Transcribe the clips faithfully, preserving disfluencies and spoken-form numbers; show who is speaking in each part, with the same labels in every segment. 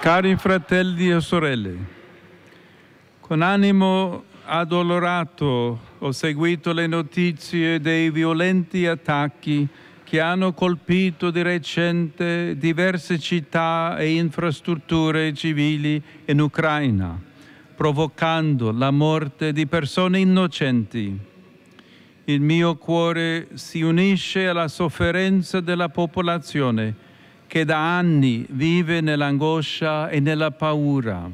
Speaker 1: Cari fratelli e sorelle, con animo addolorato ho seguito le notizie dei violenti attacchi che hanno colpito di recente diverse città e infrastrutture civili in Ucraina, provocando la morte di persone innocenti. Il mio cuore si unisce alla sofferenza della popolazione che da anni vive nell'angoscia e nella paura.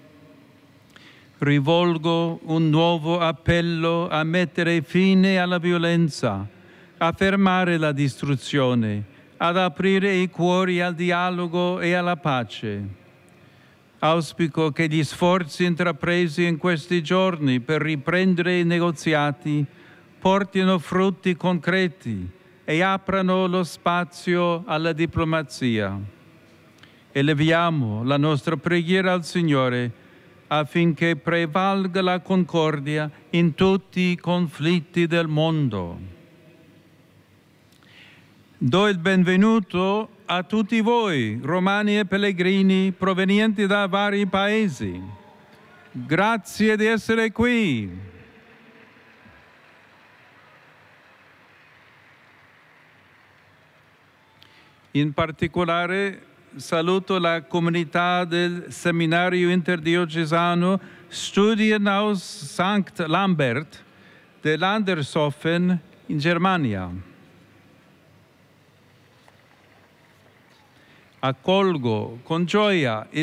Speaker 1: Rivolgo un nuovo appello a mettere fine alla violenza, a fermare la distruzione, ad aprire i cuori al dialogo e alla pace. Auspico che gli sforzi intrapresi in questi giorni per riprendere i negoziati portino frutti concreti e aprano lo spazio alla diplomazia. Eleviamo la nostra preghiera al Signore affinché prevalga la concordia in tutti i conflitti del mondo. Do il benvenuto a tutti voi, romani e pellegrini provenienti da vari paesi. Grazie di essere qui. In particolare saluto la comunità del Seminario Interdiocesano Studienhaus Sankt Lambert de Landershofen in Germania. Accolgo con gioia